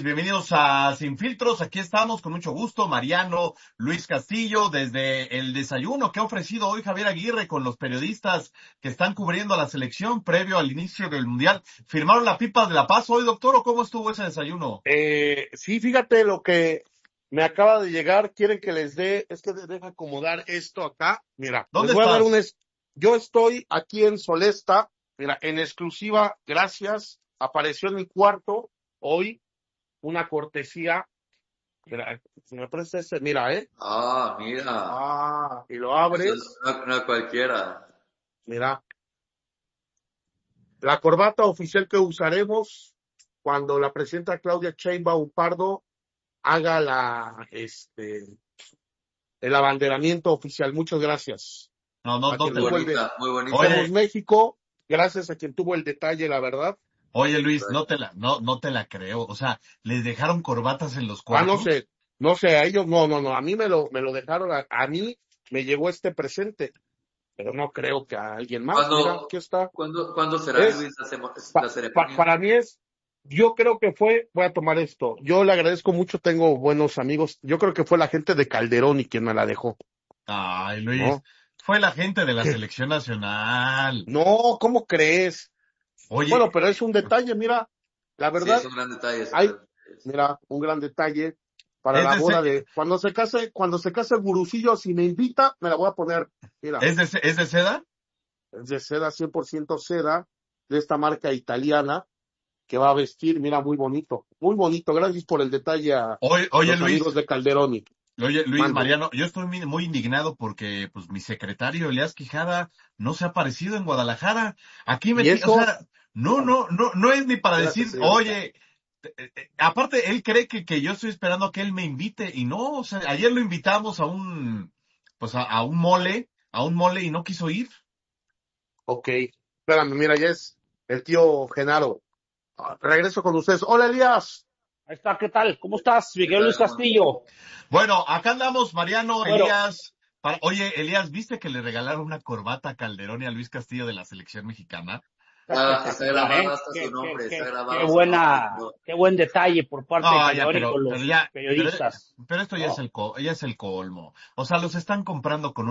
bienvenidos a Sin Filtros. Aquí estamos con mucho gusto, Mariano, Luis Castillo, desde el desayuno que ha ofrecido hoy Javier Aguirre con los periodistas que están cubriendo a la selección previo al inicio del Mundial. ¿Firmaron la pipa de la paz hoy, doctor, o cómo estuvo ese desayuno? Sí, fíjate lo que me acaba de llegar. Quieren que les dé, es que deja acomodar esto acá. Mira, ¿Dónde les voy a dar estás? yo estoy aquí en Solesta, mira, en exclusiva, gracias. Apareció en mi cuarto hoy una cortesía. Mira, si me prestas ese, mira, Mira. y lo Eso abres, no cualquiera. mira, la corbata oficial que usaremos cuando la presidenta Claudia Sheinbaum Pardo haga el abanderamiento oficial. Muchas gracias. No, no, A no quien te Muy la... bonita, muy bonita. Somos Oye, México, gracias a quien tuvo el detalle, la verdad. oye, Luis, no te la creo. O sea, ¿les dejaron corbatas en los No cuartos? sé, no sé, a ellos no, a mí me lo dejaron, a mí me llegó este presente, pero no creo que a alguien más. Mira, ¿Cuándo, aquí está. cuándo será, Es, Luis, la ceremonia? para mí yo creo que voy a tomar esto. Yo le agradezco mucho, tengo buenos amigos. Yo creo que fue la gente de Calderón y quien me la dejó, Ay, Luis, ¿no? fue la gente de la ¿Qué? selección nacional. No, ¿cómo crees? Oye, Bueno, pero es un detalle, mira, la Sí, es verdad, un gran detalle, es un hay, gran detalle. mira, un gran detalle para es la de, boda ce- de, cuando se case el gurusillo, si me invita, me la voy a poner, mira, es de seda. es de seda, 100% seda, de esta marca italiana, que va a vestir, mira, muy bonito, gracias por el detalle a Oye, los Luis, amigos de Calderoni, Luis mande. Mariano, yo estoy muy indignado porque pues mi secretario Elías Quijada no se ha aparecido en Guadalajara. Aquí Y o eso, sea, no es ni para espérate, decir, señorita, oye, aparte él cree que yo estoy esperando a que él me invite y no, o sea, ayer lo invitamos pues a un mole y no quiso ir. ok, espérame, mira, ya es el tío Genaro. Regreso con ustedes. Hola, Elías. Ahí está, ¿qué tal? ¿Cómo estás, ¿Qué Miguel Luis tal? ¿Cómo? Castillo? Bueno, acá andamos, Mariano, Bueno, Elías. Oye, Elías, ¿viste que le regalaron una corbata a Calderón y a Luis Castillo de la selección mexicana? está Está espectacular, grabado ¿eh? hasta su nombre, está Qué grabado su nombre y buena, todo. qué buen detalle por parte de No, ya, Calderón y con los periodistas, pero esto ¿no? ya es el colmo. O sea, los están comprando con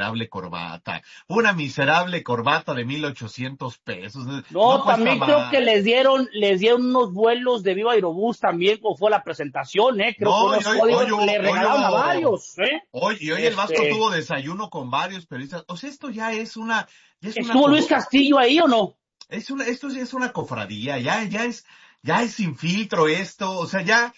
una miserable corbata de 1,800 pesos. No No, cuesta también creo que más. les dieron unos vuelos de Viva Aerobús también, como fue la presentación, ¿eh? Creo que No, unos códigos le regalaron a varios, ¿eh? hoy el Vasco tuvo desayuno con varios periodistas. O sea, esto ya es una, ¿Estuvo Luis Castillo ahí o no? esto ya es una cofradía, ya es sin filtro esto, o sea,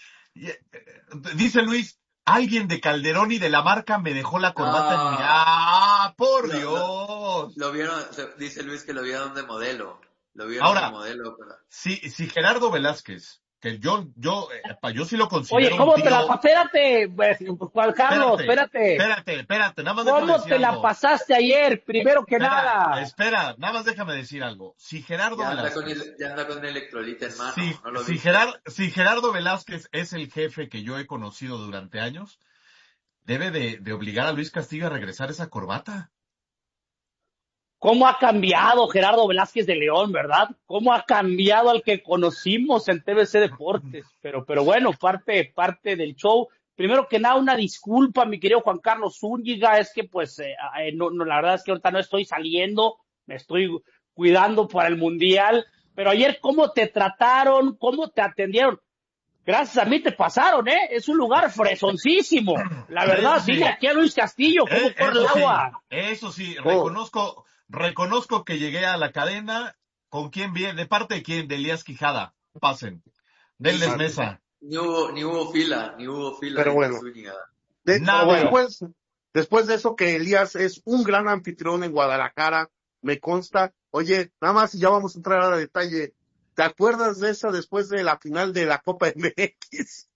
dice Luis, alguien de Calderón y de la marca me dejó la corbata en mi, No, por lo, lo, Dios. lo vieron, dice Luis que lo vieron de modelo. Lo vieron de Ahora, modelo, pero... si Gerardo Velázquez, que yo sí lo Oye, considero un ¿cómo te la tío, espérate, pues, Juan Carlos, espérate, espérate? nada más déjame ¿Cómo decir te la algo. pasaste ayer? Primero que nada. Nada más déjame decir algo. Si Gerardo Velázquez Ya anda con un electrolita en mano, ¿no lo viste? Si Gerardo Velázquez es el jefe que yo he conocido durante años, debe de obligar a Luis Castillo a regresar esa corbata. ¿Cómo ha cambiado Gerardo Velázquez de León, verdad? ¿Cómo ha cambiado al que conocimos en TVC Deportes? Pero bueno, parte del show. Primero que nada, una disculpa, mi querido Juan Carlos Zúñiga, es que pues, la verdad es que ahorita no estoy saliendo, me estoy cuidando para el Mundial. Pero ayer, ¿cómo te trataron? ¿Cómo te atendieron? Gracias a mí te pasaron, ¿eh? Es un lugar fresoncísimo. La Eso verdad, dile sí, aquí a Luis Castillo cómo corre el agua. eso sí, Oh, reconozco que llegué a la cadena. ¿Con quién viene? ¿De parte de quién? De Elías Quijada. Pasen. Ni, Denles mande. mesa. ni hubo fila, Pero dice bueno, Zúñiga. Pero bueno, Nada. después de eso que Elías es un gran anfitrión en Guadalajara, me consta. Oye, nada más y ya vamos a entrar a detalle. ¿Te acuerdas de esa después de la final de la Copa MX?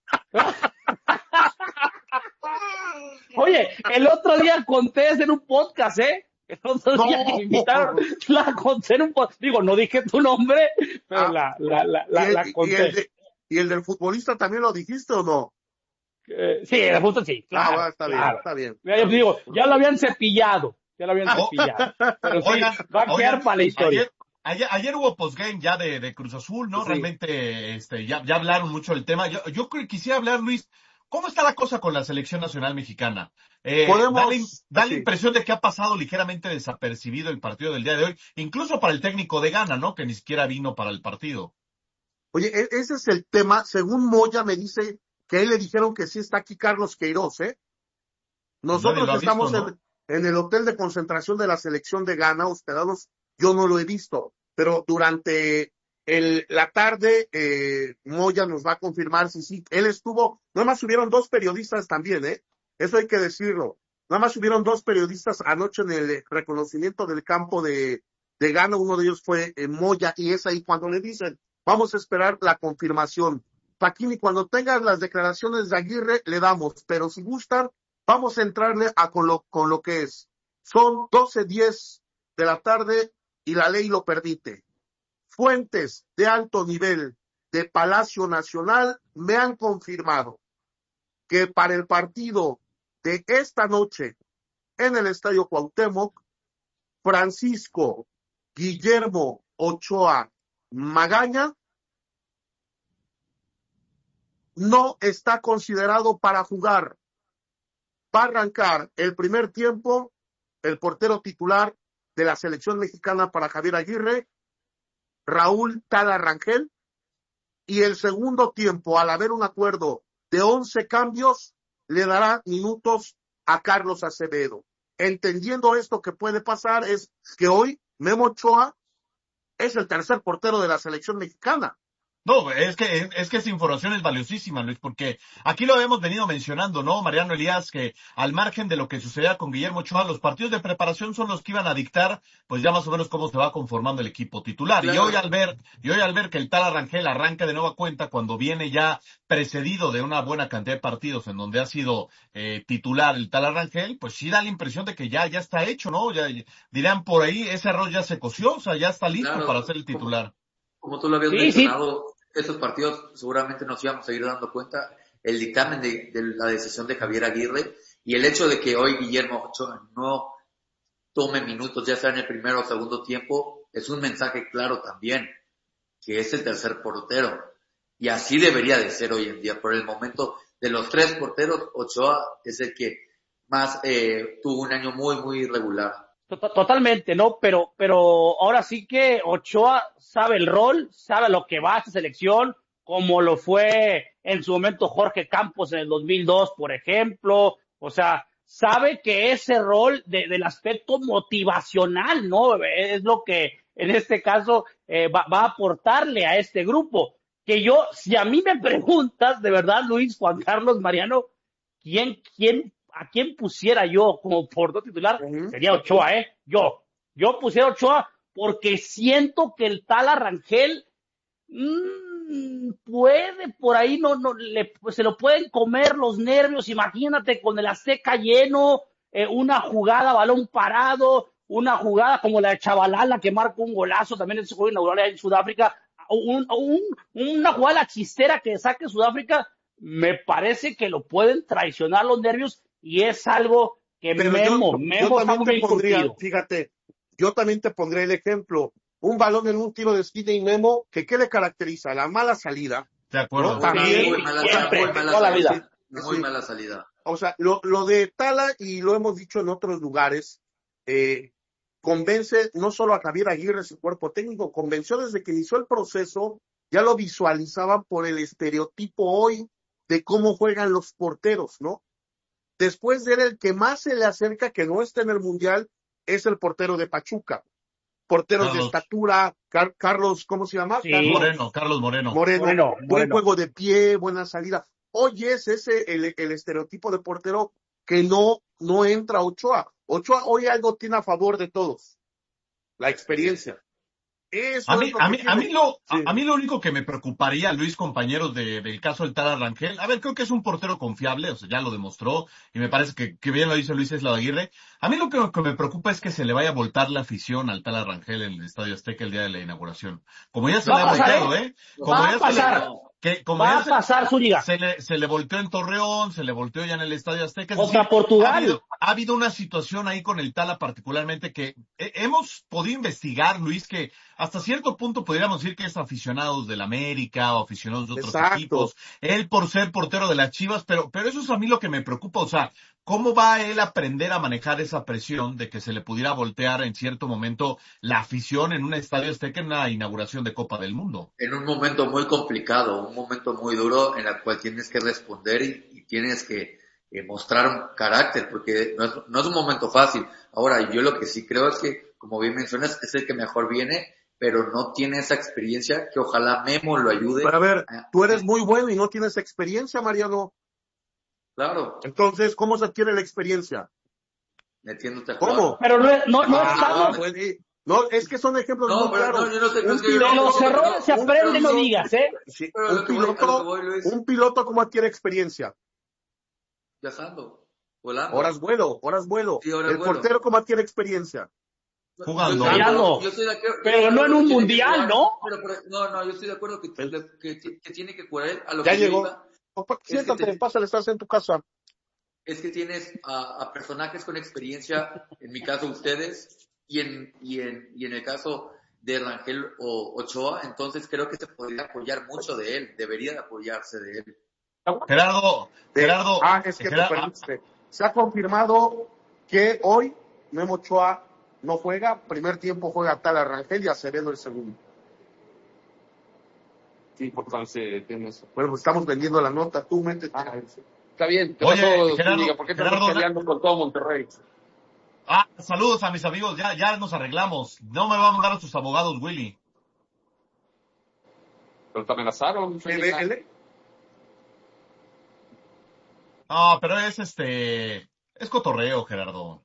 oye, el otro día conté en un podcast, ¿eh? El otro día que No. me invitaron, la conté en un podcast. Digo, no dije tu nombre, pero Ah, la y el conté. y el del futbolista también lo dijiste o no? Sí, de punto sí, Bueno, claro, está bien, claro. está bien, Ya, está yo bien. digo, ya lo habían cepillado, ya lo habían O- cepillado. Pero sí, Oigan, va a quedar oigan, para la historia. Ayer hubo postgame ya de Cruz Azul, ¿no? Sí. Realmente, ya hablaron mucho del tema. Yo quisiera hablar, Luis, ¿cómo está la cosa con la selección nacional mexicana? Da la Sí. impresión de que ha pasado ligeramente desapercibido el partido del día de hoy, incluso para el técnico de Ghana, ¿no? Que ni siquiera vino para el partido. Oye, ese es el tema. Según Moya me dice que a él le dijeron que sí está aquí Carlos Queiroz, ¿eh? Pues nadie Nosotros lo ha visto, estamos ¿no? en el hotel de concentración de la selección de Ghana, hospedados. Yo no lo he visto, pero durante la tarde, Moya nos va a confirmar si sí. Él estuvo, nada más subieron 2 periodistas también, ¿eh? Eso hay que decirlo. Nada más subieron 2 periodistas anoche en el reconocimiento del campo de Ghana. Uno de ellos fue Moya, y es ahí cuando le dicen, vamos a esperar la confirmación. Paquini, cuando tengas las declaraciones de Aguirre, le damos, pero si gustan, vamos a entrarle con lo que es. Son 12:10 de la tarde y la ley lo permite. Fuentes de alto nivel de Palacio Nacional me han confirmado que para el partido de esta noche en el Estadio Cuauhtémoc, Francisco Guillermo Ochoa Magaña no está considerado para jugar. Va a arrancar el primer tiempo el portero titular de la selección mexicana para Javier Aguirre, Raúl Tala Rangel, y el segundo tiempo, al haber un acuerdo de 11 cambios, le dará minutos a Carlos Acevedo. Entendiendo esto que puede pasar es que hoy Memo Ochoa es el tercer portero de la selección mexicana. No, es que esa información es valiosísima, Luis, porque aquí lo hemos venido mencionando, ¿no? Mariano Elías, que al margen de lo que sucedía con Guillermo Ochoa, los partidos de preparación son los que iban a dictar, pues ya más o menos cómo se va conformando el equipo titular. Claro. Y hoy al ver que el Tala Rangel arranca de nueva cuenta cuando viene ya precedido de una buena cantidad de partidos en donde ha sido titular el Tala Rangel, pues sí da la impresión de que ya está hecho, ¿no? Ya dirán por ahí, ese arroz ya se coció, o sea, ya está listo Claro, para ser el titular. como tú lo habías Sí, mencionado, estos partidos seguramente nos íbamos a ir dando cuenta el dictamen de la decisión de Javier Aguirre y el hecho de que hoy Guillermo Ochoa no tome minutos, ya sea en el primero o segundo tiempo, es un mensaje claro también, que es el tercer portero. Y así debería de ser hoy en día. Por el momento, de los 3 porteros, Ochoa es el que más tuvo un año muy, muy irregular. Totalmente, ¿no? Pero ahora sí que Ochoa sabe el rol, sabe lo que va a esta selección, como lo fue en su momento Jorge Campos en el 2002, por ejemplo. O sea, sabe que ese rol del aspecto motivacional, ¿no? Es lo que en este caso va a aportarle a este grupo. Que yo, si a mí me preguntas, de verdad, Luis, Juan Carlos, Mariano, ¿a quién pusiera yo como portero titular? Sería Ochoa, ¿eh? Yo pusiera Ochoa porque siento que el Tala Rangel puede por ahí, pues se lo pueden comer los nervios. Imagínate con el Azteca lleno, una jugada, balón parado, una jugada como la de Chavalala que marca un golazo también en ese juego inaugural en Sudáfrica, una jugada chistera que saque Sudáfrica, me parece que lo pueden traicionar los nervios y es algo que Pero Memo está también muy te bien pondría, curtido. fíjate, yo también te pondré el ejemplo. Un balón en un tiro de esquina y Memo, ¿qué le caracteriza? La mala salida. De acuerdo. ¿No? También, Muy mala, siempre, muy mala toda la salida. vida. Muy Sí. mala salida. O sea, lo de Tala, y lo hemos dicho en otros lugares, convence no solo a Javier Aguirre, su cuerpo técnico, convenció desde que inició el proceso, ya lo visualizaban por el estereotipo hoy de cómo juegan los porteros, ¿no? Después de él, el que más se le acerca, que no está en el Mundial, es el portero de Pachuca. Porteros de estatura, Carlos, ¿cómo se llama? Sí. Carlos Moreno. Buen Moreno. juego de pie, buena salida. Hoy es ese el estereotipo de portero que no entra Ochoa. Ochoa hoy algo tiene a favor de todos. La experiencia. Eso A es mí, lo a que mí, tiene. a mí lo, Sí. a mí lo único que me preocuparía, Luis, compañeros del caso del Tala Rangel, a ver, creo que es un portero confiable, o sea, ya lo demostró, y me parece que bien lo dice Luis Esla Aguirre. A mí lo que me preocupa es que se le vaya a voltar la afición al Tala Rangel en el Estadio Azteca el día de la inauguración. Como ya se le Va a ha pasar, volteado, ¿eh? Como Va ya a pasar. que como Va ya a pasar Zúñiga se le volteó en Torreón, se le volteó ya en el Estadio Azteca. Es contra decir, Portugal. ha habido una situación ahí con el Tala particularmente que hemos podido investigar, Luis, que hasta cierto punto podríamos decir que es aficionados del América o aficionados de otros Exacto. equipos, él por ser portero de las Chivas, pero eso es a mí lo que me preocupa, o sea, ¿cómo va él a aprender a manejar esa presión de que se le pudiera voltear en cierto momento la afición en un Estadio Azteca en una inauguración de Copa del Mundo? En un momento muy complicado, un momento muy duro en el cual tienes que responder y tienes que mostrar un carácter, porque no es un momento fácil. Ahora, yo lo que sí creo es que, como bien mencionas, es el que mejor viene, pero no tiene esa experiencia que ojalá Memo lo ayude. Pero a ver, tú eres muy bueno y no tienes experiencia, Mariano. Claro, Entonces, ¿cómo se adquiere la experiencia? metiéndote a jugar. ¿Cómo? Pero no estamos. Pues, no, es que son ejemplos No, muy pero claros. no, yo no sé, Un es que yo De no- los errores se aprende, no piloto- digas, ¿eh? sí, Pero a lo que voy, Luis, un piloto, ¿cómo adquiere experiencia? viajando, volando. Horas vuelo. Sí, horas El vuelo. portero, ¿cómo adquiere experiencia? Jugando. Yo estoy de acuerdo. Pero no en un que tiene que mundial, jugar, ¿no? No, yo estoy de acuerdo que tiene que jugar a lo Ya que yo llegó. iba. Siéntate, pásale, estás en tu casa. Es que tienes a personajes con experiencia, en mi caso ustedes, y en el caso de Rangel Ochoa, entonces creo que se podría apoyar mucho de él, debería de apoyarse de él. Gerardo, Es que te perdiste. Se ha confirmado que hoy Memo Ochoa no juega. Primer tiempo juega Tala Rangel y Acevedo el segundo. ¿Qué importancia tiene eso? Bueno, pues estamos vendiendo la nota. Tú métete. Está bien. ¿Qué Oye, pasó, Gerardo, Zúñiga? ¿Por qué te Gerardo, estás peleando con todo Monterrey? saludos a mis amigos, ya nos arreglamos. No me va a mandar a sus abogados, Willy. Pero te amenazaron. Zúñiga. No, pero es cotorreo, Gerardo.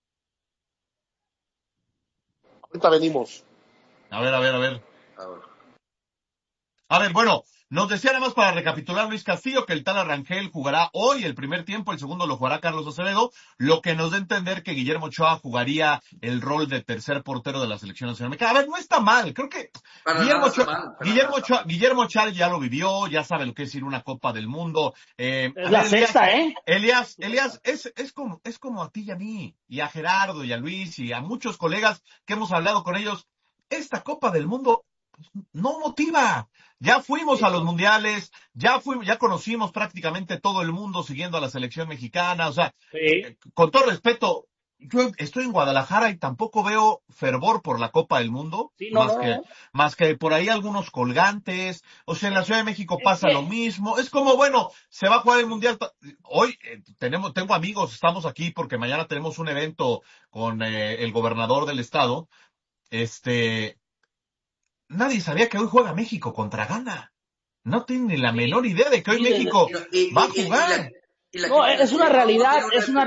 Ahorita venimos. A ver. Ahora. A ver, bueno, nos decía nada más para recapitular Luis Castillo que el Tala Rangel jugará hoy el primer tiempo, el segundo lo jugará Carlos Acevedo, lo que nos da a entender que Guillermo Ochoa jugaría el rol de tercer portero de la selección nacional mexicana. A ver, no está mal, creo que Guillermo Ochoa ya lo vivió, ya sabe lo que es ir a una Copa del Mundo. Es la sexta, ¿eh? Elías, es como a ti y a mí, y a Gerardo y a Luis y a muchos colegas que hemos hablado con ellos. Esta Copa del Mundo no motiva. Ya fuimos a los mundiales, ya conocimos prácticamente todo el mundo siguiendo a la selección mexicana, o sea, Sí. con todo respeto, yo estoy en Guadalajara y tampoco veo fervor por la Copa del Mundo, Sí, más que por ahí algunos colgantes, o sea, en la Ciudad de México pasa lo mismo, es como, bueno, se va a jugar el mundial, hoy tengo amigos, estamos aquí porque mañana tenemos un evento con el gobernador del estado, nadie sabía que hoy juega México contra Ghana. No tienen ni la menor idea de que hoy México va a jugar. No, es una realidad,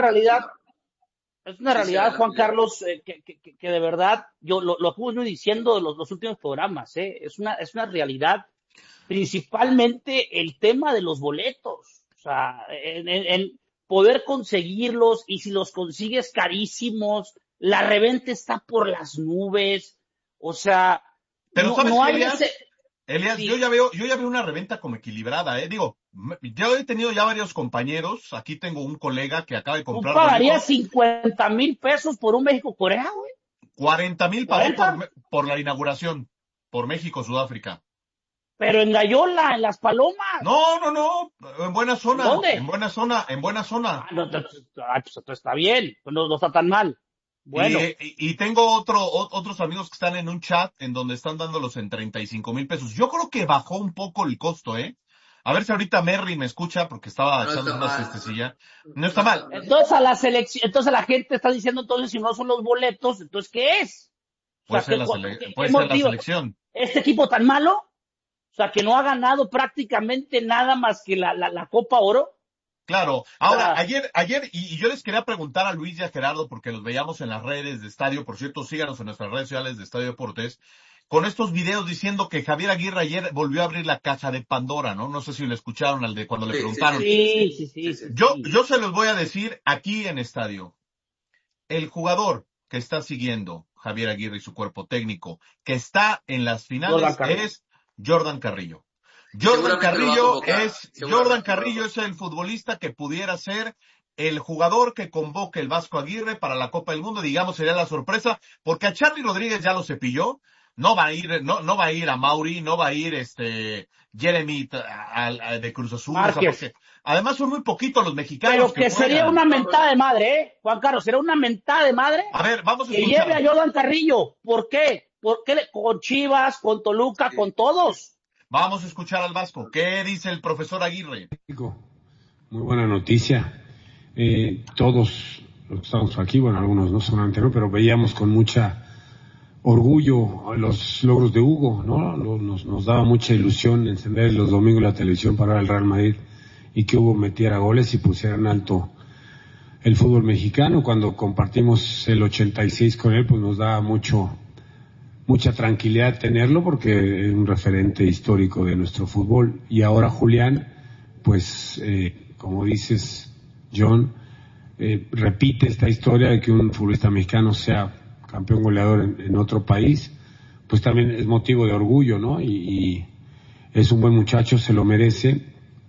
Juan Carlos, que de verdad, yo lo fuimos diciendo en los últimos programas, es una realidad, principalmente el tema de los boletos, o sea, en poder conseguirlos, y si los consigues carísimos, la reventa está por las nubes, o sea, pero ¿sabes no qué, hay Elias, sí. yo ya veo una reventa como equilibrada, digo, yo he tenido ya varios compañeros, aquí tengo un colega que acaba de ¿Tú comprar pagarías 50,000 pesos por un México-Corea, güey? 40,000 pagué ¿40? por la inauguración, por México-Sudáfrica. Pero en Gallola, en Las Palomas. No, en buena zona, ¿Dónde? en buena zona. Pues está bien, no está tan mal. Bueno, Y tengo otros amigos que están en un chat en donde están dándolos en 35,000 pesos. Yo creo que bajó un poco el costo, A ver si ahorita Merry me escucha porque estaba echando una siestecilla. No está mal. entonces a la selección, entonces la gente está diciendo, entonces si no son los boletos, entonces ¿qué es? O Puede sea, ser la selección. ¿Este equipo tan malo? O sea, que no ha ganado prácticamente nada más que la Copa Oro. Claro. Ahora, ayer, y yo les quería preguntar a Luis y a Gerardo, porque los veíamos en las redes de Estadio, por cierto, síganos en nuestras redes sociales de Estadio Deportes, con estos videos diciendo que Javier Aguirre ayer volvió a abrir la caja de Pandora, ¿no? No sé si lo escucharon al de cuando le preguntaron. Sí. Yo se los voy a decir aquí en Estadio. El jugador que está siguiendo Javier Aguirre y su cuerpo técnico, que está en las finales, es Jordan Carrillo. Jordan Carrillo es el futbolista que pudiera ser el jugador que convoque el Vasco Aguirre para la Copa del Mundo, digamos, sería la sorpresa, porque a Charly Rodríguez ya lo cepilló, no va a ir a Mauri, no va a ir Jeremy de Cruz Azul, o sea, porque además son muy poquitos los mexicanos. Pero que sería una mentada de madre, Juan Carlos, será una mentada de madre. A ver, vamos a que lleve a Jordan Carrillo. ¿Por qué? ¿Por qué con Chivas, con Toluca, con todos? Vamos a escuchar al Vasco. ¿Qué dice el profesor Aguirre? Muy buena noticia. Todos los que estamos aquí, bueno, algunos no solamente, ¿no? Pero veíamos con mucha orgullo los logros de Hugo, ¿no? Nos daba mucha ilusión encender los domingos la televisión para ver el Real Madrid y que Hugo metiera goles y pusiera en alto el fútbol mexicano. Cuando compartimos el 86 con él, pues nos daba mucha tranquilidad tenerlo porque es un referente histórico de nuestro fútbol. Y ahora Julián, pues, como dices, John, repite esta historia de que un futbolista mexicano sea campeón goleador en otro país, pues también es motivo de orgullo, ¿no? Y es un buen muchacho, se lo merece.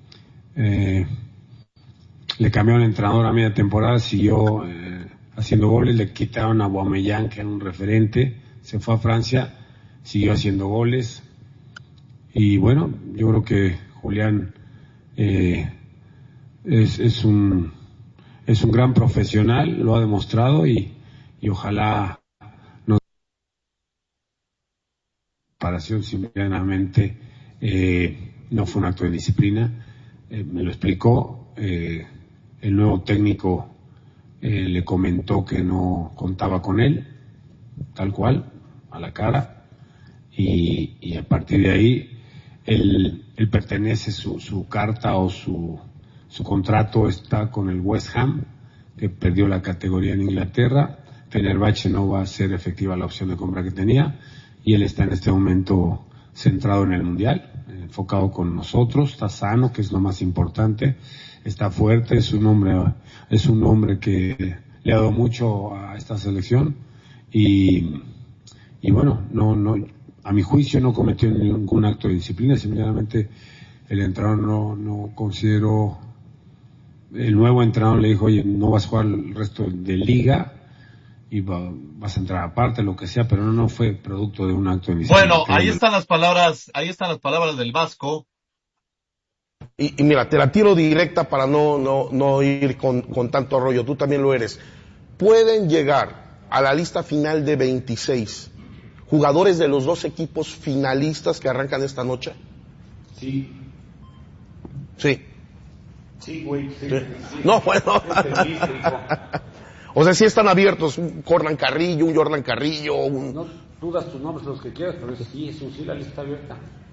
Le cambiaron el entrenador a media temporada, siguió haciendo goles, le quitaron a Aubameyang, que era un referente, se fue a Francia, siguió haciendo goles. Y bueno, yo creo que Julián es un gran profesional, lo ha demostrado y ojalá nos comparación simplemente no fue un acto de disciplina. Me lo explicó, el nuevo técnico le comentó que no contaba con él, tal cual, a la cara, y a partir de ahí él pertenece, su carta o su contrato está con el West Ham, que perdió la categoría en Inglaterra. Fenerbahce no va a ser efectiva la opción de compra que tenía, y él está en este momento centrado en el Mundial, enfocado con nosotros, está sano, que es lo más importante, está fuerte, es un hombre que le ha dado mucho a esta selección, y bueno, no, a mi juicio no cometió ningún acto de disciplina, simplemente el entrenador no consideró, el nuevo entrenador le dijo, oye, no vas a jugar el resto de liga y vas a entrar aparte, lo que sea, pero no fue producto de un acto de disciplina. Bueno, ahí están las palabras del Vasco. Y mira, te la tiro directa para no ir con tanto rollo, tú también lo eres. Pueden llegar a la lista final de 26 jugadores de los dos equipos finalistas que arrancan esta noche. Sí. Sí. Sí, güey. Sí. No, bueno. O sea, sí están abiertos, un Jordan Carrillo, No dudas tus nombres los que quieras, pero sí, la lista está abierta.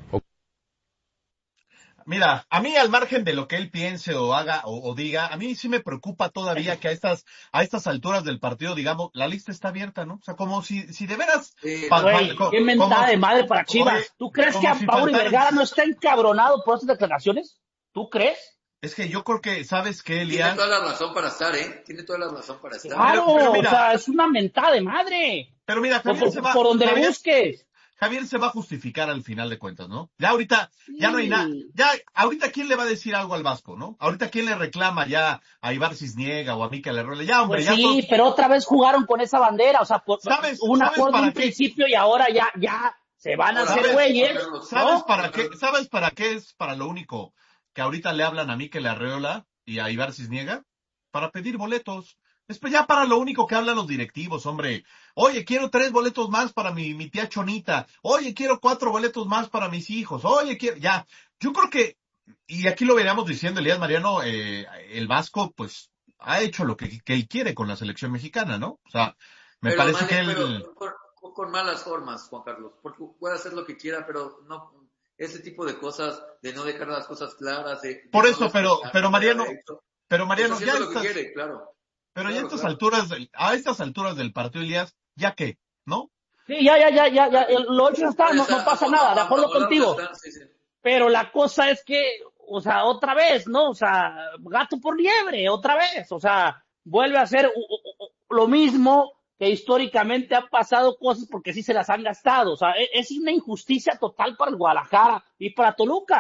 Mira, a mí al margen de lo que él piense o haga o diga, a mí sí me preocupa todavía que a estas alturas del partido, digamos, la lista está abierta, ¿no? O sea, como si de veras... qué mentada de madre para Chivas. ¿Tú crees que a Pauli Vergara no está encabronado por estas declaraciones? ¿Tú crees? Es que yo creo que, ¿sabes qué, Elías? Tiene toda la razón para estar, Tiene toda la razón para estar. Claro, pero mira, o sea, es una mentada de madre. Pero mira, por donde le busques. Javier se va a justificar al final de cuentas, ¿no? Ya ahorita, ya no hay nada. Ya, ahorita ¿quién le va a decir algo al Vasco, no? Ahorita ¿quién le reclama ya a Ibar Cisniega o a Mikel Arreola? Ya, hombre, pues ya. Sí, pero otra vez jugaron con esa bandera, o sea, hubo un acuerdo en un principio y ahora ya se van a hacer güeyes. ¿Sabes para qué es para lo único que ahorita le hablan a Mikel Arreola y a Ibar Cisniega? Para pedir boletos. Después ya para lo único que hablan los directivos, hombre. Oye, quiero 3 boletos más para mi tía Chonita. Oye, quiero 4 boletos más para mis hijos. Oye, ya. Yo creo que, y aquí lo veníamos diciendo, Elías Mariano, el Vasco, pues, ha hecho lo que él quiere con la selección mexicana, ¿no? O sea, me parece que él... Con malas formas, Juan Carlos. Porque puede hacer lo que quiera, pero no... Ese tipo de cosas, de no dejar las cosas claras. Por eso, pero Mariano, ya lo que quiere, claro. Pero ya a estas alturas del partido, Elías, ¿ya qué? ¿No? Sí, ya, lo hecho está, no pasa nada, de acuerdo contigo. Sí. Pero la cosa es que, o sea, otra vez, ¿no? O sea, gato por liebre, otra vez. O sea, vuelve a ser lo mismo que históricamente han pasado cosas porque sí se las han gastado. O sea, es una injusticia total para el Guadalajara y para Toluca.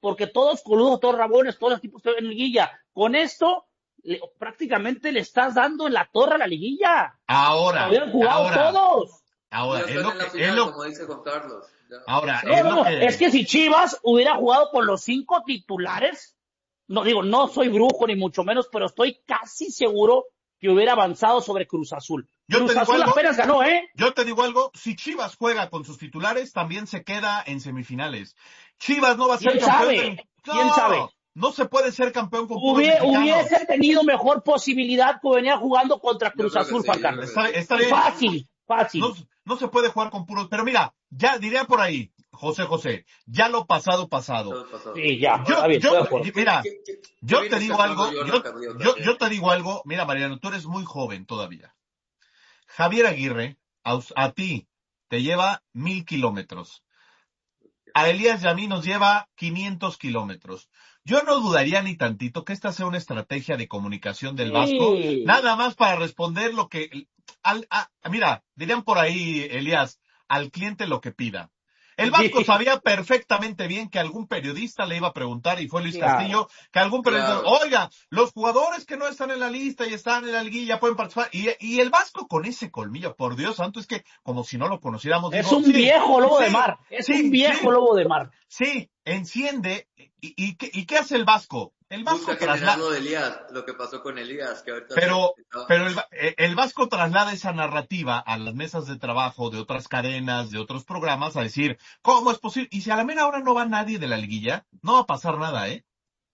porque todos coludos, todos rabones, todos los tipos están en liguilla. Con esto, prácticamente le estás dando en la torre a la liguilla. Ahora, Habían jugado todos. Ahora, Ya es están lo en la que, final, es lo, como dice Juan Carlos. Ya. ahora, No, es no, lo no, que, es que si Chivas hubiera jugado con los 5 titulares, no digo, no soy brujo ni mucho menos, pero estoy casi seguro que hubiera avanzado sobre Cruz Azul. Yo te Cruz digo Azul algo. apenas ganó, ¿eh? Yo te digo algo, si Chivas juega con sus titulares, también se queda en semifinales. Chivas no va a ser ¿Quién campeón sabe? del... ¿Quién sabe? No se puede ser campeón con puros mexicanos. Hubiese tenido mejor posibilidad que venía jugando contra Yo Cruz creo que Azul, sí, Juan yo Carlos. creo que sí. Está bien. Fácil, No, fácil. no se puede jugar con puros, pero mira, ya diría por ahí, José, ya lo pasado. Todo pasado. Sí, ya, Yo, está bien, yo, estoy de acuerdo. mira, yo te vienes digo cantando algo, Jordan Carrillo también. yo te digo algo, mira, Mariano, tú eres muy joven todavía. Javier Aguirre, a ti, te lleva 1,000 kilómetros. A Elías y a mí nos lleva 500 kilómetros. Yo no dudaría ni tantito que esta sea una estrategia de comunicación del Vasco, Sí. nada más para responder lo que... mira, dirían por ahí, Elías, al cliente lo que pida. El Vasco Sí. sabía perfectamente bien que algún periodista le iba a preguntar, y fue Luis Claro. Castillo, que algún periodista, Claro. oiga, los jugadores que no están en la lista y están en la liguilla pueden participar. Y el Vasco con ese colmillo, por Dios santo, es que como si no lo conociéramos. Es digo, un sí, viejo lobo de sí, mar. Es sí, un viejo sí. lobo de mar. Sí, enciende. ¿Y qué hace el Vasco? El Vasco Busca generar traslada, lo de Elías, lo que pasó con Elías, que ahorita pero se- el Vasco traslada esa narrativa a las mesas de trabajo de otras cadenas, de otros programas, a decir, ¿cómo es posible? Y si a la mera hora no va nadie de la liguilla, no va a pasar nada, ¿eh?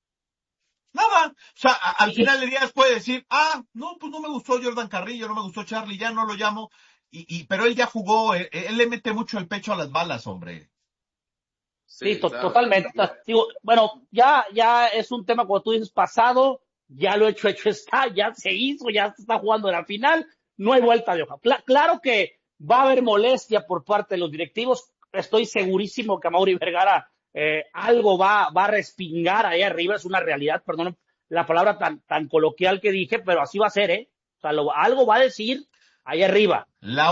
Nada. O sea, al final Elías puede decir, no, pues no me gustó Jordan Carrillo, no me gustó Charlie, ya no lo llamo. Pero él ya jugó, él le mete mucho el pecho a las balas, hombre. Sí, claro. totalmente. Digo, bueno, ya es un tema, como tú dices, pasado, ya lo hecho está, ya se hizo, ya se está jugando en la final, no hay vuelta de hoja. Claro que va a haber molestia por parte de los directivos, estoy segurísimo que Amaury Vergara algo va a respingar ahí arriba, es una realidad, perdón la palabra tan coloquial que dije, pero así va a ser, ¿eh? O sea, algo va a decir ahí arriba. La